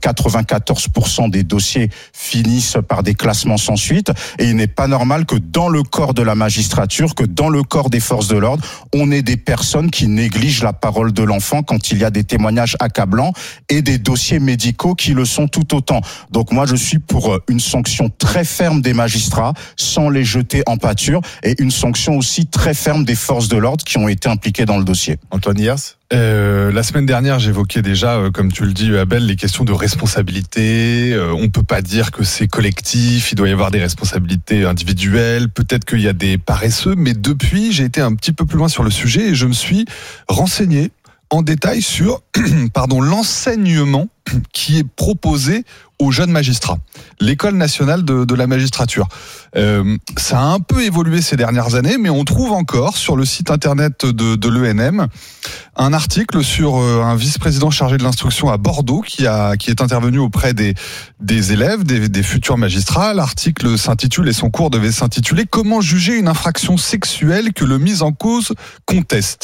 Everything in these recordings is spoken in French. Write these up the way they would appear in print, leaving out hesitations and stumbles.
94% des dossiers finissent par des classements sans suite. Et il n'est pas normal que dans le corps de la magistrature, que dans le corps des forces de l'ordre, on ait des personnes qui négligent la parole de l'enfant quand il y a des témoignages accablants et des dossiers médicaux qui le sont tout autant. Donc moi, je suis pour une sanction très ferme des magistrats, sans les jeter en pâture, et une sanction aussi très ferme des forces de l'ordre qui ont été impliquées dans le dossier. Antoine Hyers ? La semaine dernière, j'évoquais déjà, comme tu le dis, Abel, les questions de responsabilité. On peut pas dire que c'est collectif, il doit y avoir des responsabilités individuelles, peut-être qu'il y a des paresseux, mais depuis, j'ai été un petit peu plus loin sur le sujet et je me suis renseigné en détail sur l'enseignement qui est proposé aux jeunes magistrats. L'école nationale de la magistrature. Ça a un peu évolué ces dernières années, mais on trouve encore sur le site internet de l'ENM un article sur un vice-président chargé de l'instruction à Bordeaux qui est intervenu auprès des élèves, des futurs magistrats. L'article s'intitule, et son cours devait s'intituler « Comment juger une infraction sexuelle que le mis en cause conteste ?»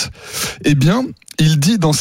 Eh bien, il dit dans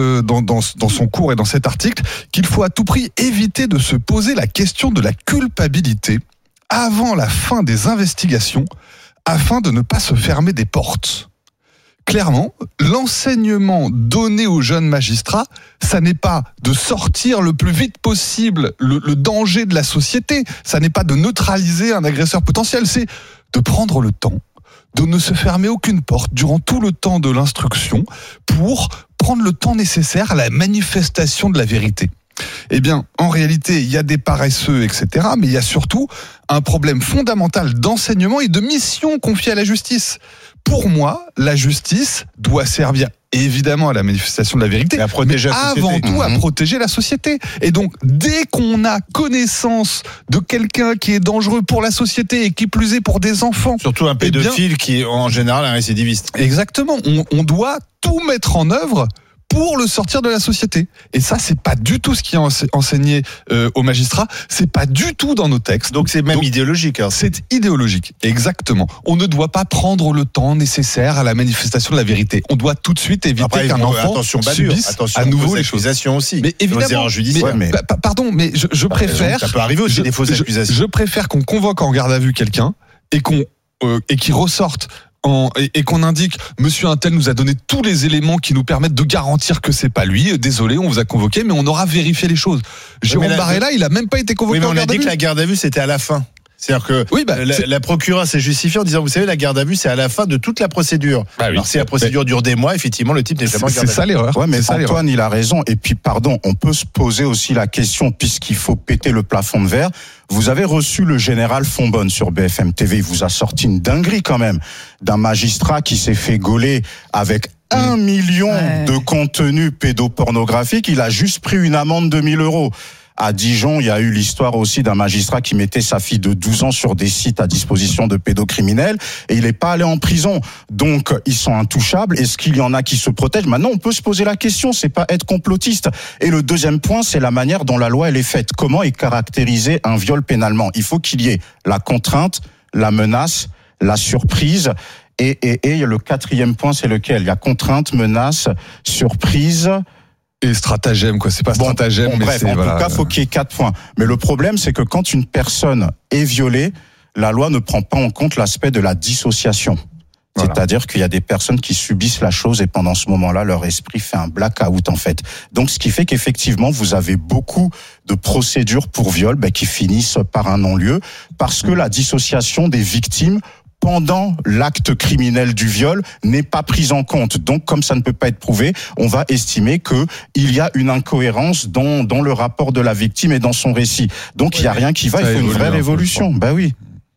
son cours et dans cet article qu'il faut à tout prix éviter de se poser la question de la culpabilité avant la fin des investigations afin de ne pas se fermer des portes. Clairement, l'enseignement donné aux jeunes magistrats, ça n'est pas de sortir le plus vite possible le danger de la société, ça n'est pas de neutraliser un agresseur potentiel, c'est de prendre le temps de ne se fermer aucune porte durant tout le temps de l'instruction pour prendre le temps nécessaire à la manifestation de la vérité. Eh bien, en réalité, il y a des paresseux, etc., mais il y a surtout un problème fondamental d'enseignement et de mission confiée à la justice. Pour moi, la justice doit servir évidemment à la manifestation de la vérité, mais avant tout à protéger la société. Et donc, dès qu'on a connaissance de quelqu'un qui est dangereux pour la société et qui plus est pour des enfants, surtout un pédophile qui est en général un récidiviste. Exactement, on doit tout mettre en œuvre pour le sortir de la société. Et ça, c'est pas du tout ce qui est enseigné aux magistrats, c'est pas du tout dans nos textes. Donc c'est même idéologique. Hein. C'est idéologique, exactement. On ne doit pas prendre le temps nécessaire à la manifestation de la vérité. On doit tout de suite éviter qu'un enfant subisse à nouveau les choses. Aussi. Mais évidemment, pardon, mais je préfère... Ça peut arriver aussi des fausses accusations. Je préfère qu'on convoque en garde à vue quelqu'un et qu'il ressorte et qu'on indique monsieur Untel nous a donné tous les éléments qui nous permettent de garantir que c'est pas lui, désolé, on vous a convoqué, mais on aura vérifié les choses. Jérôme Barella, il a même pas été convoqué en garde à vue. On a dit que la garde à vue c'était à la fin. C'est-à-dire que la procureure s'est justifiée en disant, vous savez, la garde à vue, c'est à la fin de toute la procédure. Alors, si la procédure dure des mois, effectivement, le type n'est jamais en garde à vue. C'est ça l'erreur. Ouais, mais Antoine, il a raison. Et puis, pardon, on peut se poser aussi la question, puisqu'il faut péter le plafond de verre. Vous avez reçu le général Fonbonne sur BFM TV. Il vous a sorti une dinguerie, quand même, d'un magistrat qui s'est fait gauler avec 1 million de contenus pédopornographiques. Il a juste pris une amende de 1 000 €. À Dijon, il y a eu l'histoire aussi d'un magistrat qui mettait sa fille de 12 ans sur des sites à disposition de pédocriminels et il n'est pas allé en prison. Donc, ils sont intouchables. Est-ce qu'il y en a qui se protègent ? Maintenant, on peut se poser la question. C'est pas être complotiste. Et le deuxième point, c'est la manière dont la loi elle est faite. Comment est caractérisé un viol pénalement ? Il faut qu'il y ait la contrainte, la menace, la surprise. Et le quatrième point, c'est lequel ? Il y a contrainte, menace, surprise... Et stratagème, quoi. C'est pas stratagème, mais bref, c'est... En tout cas, faut qu'il y ait 4 points. Mais le problème, c'est que quand une personne est violée, la loi ne prend pas en compte l'aspect de la dissociation. Voilà. C'est-à-dire qu'il y a des personnes qui subissent la chose et pendant ce moment-là, leur esprit fait un blackout, en fait. Donc, ce qui fait qu'effectivement, vous avez beaucoup de procédures pour viol, qui finissent par un non-lieu parce que la dissociation des victimes pendant l'acte criminel du viol n'est pas prise en compte. Donc, comme ça ne peut pas être prouvé, on va estimer que il y a une incohérence dans le rapport de la victime et dans son récit. Donc, il y a rien qui va, il faut une vraie révolution. Bah oui.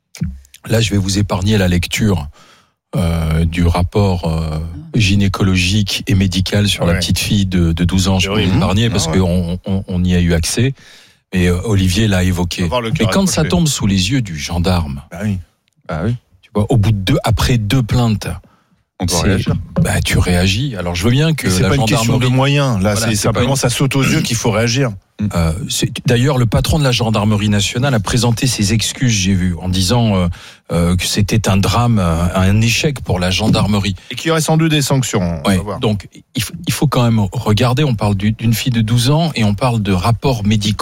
Là, je vais vous épargner la lecture du rapport gynécologique et médical sur la petite fille de 12 ans. Je vais vous épargner parce qu'on y a eu accès. Et Olivier l'a évoqué. Mais quand ça tombe sous les yeux du gendarme, après 2 plaintes, tu réagis. Alors je veux bien que c'est la pas une gendarmerie... question de moyens. Là, c'est simplement ça saute aux yeux qu'il faut réagir. D'ailleurs, le patron de la gendarmerie nationale a présenté ses excuses, j'ai vu, en disant que c'était un drame, un échec pour la gendarmerie. Et qu'il y aurait sans doute des sanctions. Donc, il faut quand même regarder. On parle d'une fille de 12 ans et on parle de rapports médicaux.